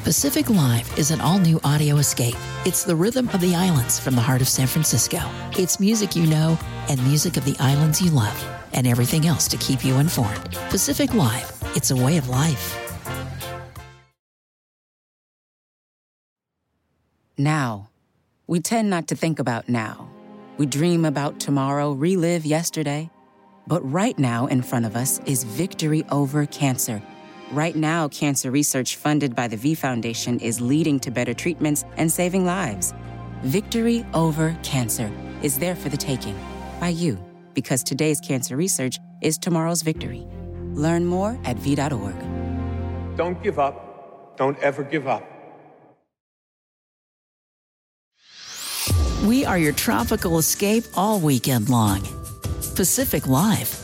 Pacific Live is an all-new audio escape. It's the rhythm of the islands from the heart of San Francisco. It's music you know and music of the islands you love, and everything else to keep you informed. Pacific Live, it's a way of life. Now. We tend not to think about now. We dream about tomorrow, relive yesterday. But right now in front of us is victory over cancer. Right now, cancer research funded by the V Foundation is leading to better treatments and saving lives. Victory over cancer is there for the taking by you, because today's cancer research is tomorrow's victory. Learn more at v.org. Don't give up. Don't ever give up. We are your tropical escape all weekend long. Pacific Live.